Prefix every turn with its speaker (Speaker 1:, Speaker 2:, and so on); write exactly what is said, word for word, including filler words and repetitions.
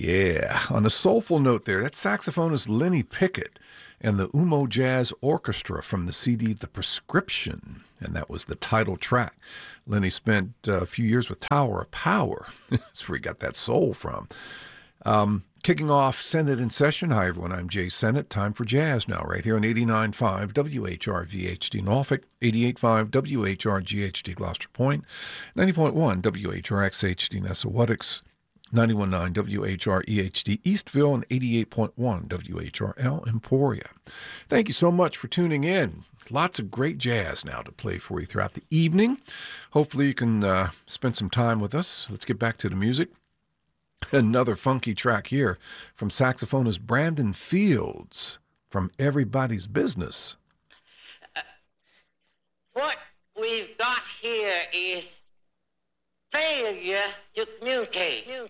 Speaker 1: Yeah. On a soulful note there, that saxophonist Lenny Pickett and the Umo Jazz Orchestra from the C D The Prescription. And that was the title track. Lenny spent uh, a few years with Tower of Power. That's where he got that soul from. Um, kicking off Senate in Session. Hi, everyone. I'm Jay Sennett. Time for jazz now, right here on eighty-nine point five W H R V H D Norfolk, eighty-eight point five W H R G H D Gloucester Point, ninety point one W H R X H D Nessawadox, ninety-one point nine W H R E H D Eastville, and eighty-eight point one W H R L Emporia. Thank you so much for tuning in. Lots of great jazz now to play for you throughout the evening. Hopefully you can uh, spend some time with us. Let's get back to the music. Another funky track here from saxophonist Brandon Fields from Everybody's Business.
Speaker 2: Uh, what we've got here is failure to communicate.